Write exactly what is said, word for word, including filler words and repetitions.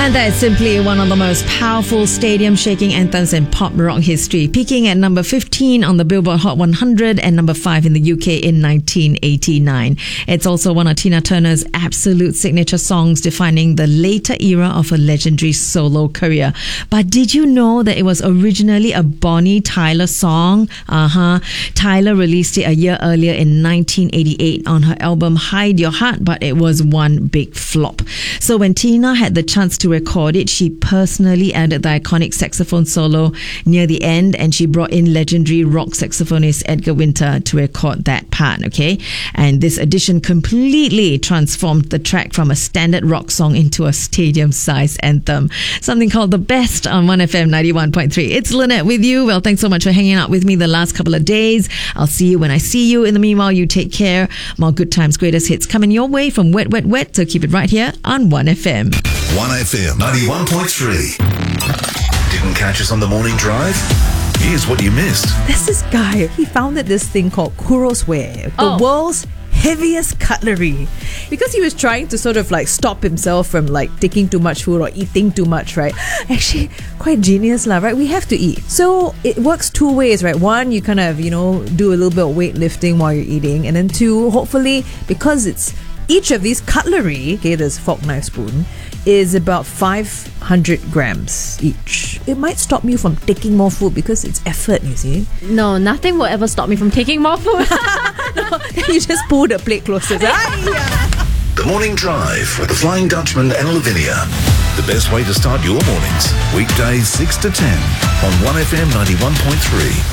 And that is simply one of the most powerful stadium-shaking anthems in pop rock history, peaking at number fifteen on the Billboard Hot one hundred and number five in the U K in nineteen eighty-nine. It's also one of Tina Turner's absolute signature songs, defining the later era of her legendary solo career. But did you know that it was originally a Bonnie Tyler song? Uh-huh. Tyler released it a year earlier in nineteen eighty-eight on her album Hide Your Heart, but it was one big flop. So when Tina had the chance to record it, she personally added the iconic saxophone solo near the end, and she brought in legendary rock saxophonist Edgar Winter to record that part, okay? And this addition completely transformed the track from a standard rock song into a stadium-sized anthem. Something called The Best on one F M ninety-one point three. It's Lynette with you. Well, thanks so much for hanging out with me the last couple of days. I'll see you when I see you. In the meanwhile, you take care. More good times, greatest hits coming your way from Wet, Wet, Wet. So keep it right here on one F M. one F M ninety-one point three. Didn't catch us on the morning drive? Here's what you missed. There's this guy, he founded this thing called Kuros Ware, the Oh. world's heaviest cutlery, because he was trying to sort of like stop himself from like taking too much food or eating too much, right? Actually, quite genius lah, right? We have to eat. So it works two ways, right? One, you kind of, you know, do a little bit of weightlifting while you're eating, and then two, hopefully, because it's each of these cutlery, okay, there's fork, knife, spoon, is about five hundred grams each. It might stop you from taking more food because it's effort, you see. No, nothing will ever stop me from taking more food. No, you just pull the plate closer. The Morning Drive with the Flying Dutchman and Lavinia. The best way to start your mornings. Weekdays six to ten on one F M ninety-one point three.